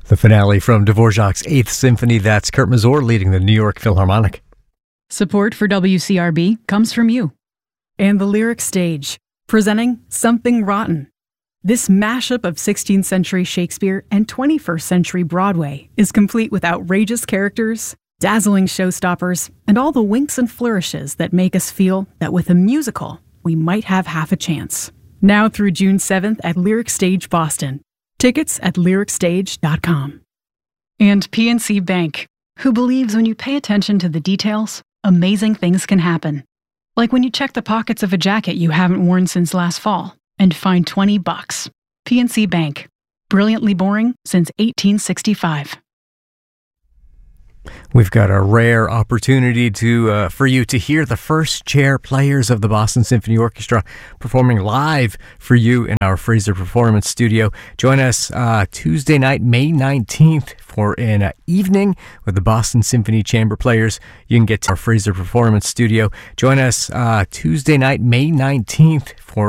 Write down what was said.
The finale from Dvorak's Eighth Symphony. That's Kurt Masur leading the New York Philharmonic. Support for WCRB comes from you. And the Lyric Stage, presenting Something Rotten. This mashup of 16th century Shakespeare and 21st century Broadway is complete with outrageous characters, dazzling showstoppers, and all the winks and flourishes that make us feel that with a musical, we might have half a chance. Now through June 7th at Lyric Stage Boston. Tickets at lyricstage.com. And PNC Bank, who believes when you pay attention to the details, amazing things can happen. Like when you check the pockets of a jacket you haven't worn since last fall and find $20. PNC Bank, brilliantly boring since 1865. We've got a rare opportunity for you to hear the first chair players of the Boston Symphony Orchestra performing live for you in our Fraser Performance Studio. Join us Tuesday night, May 19th for an evening with the Boston Symphony Chamber Players. You can get to our Fraser Performance Studio. Join us Tuesday night, May 19th for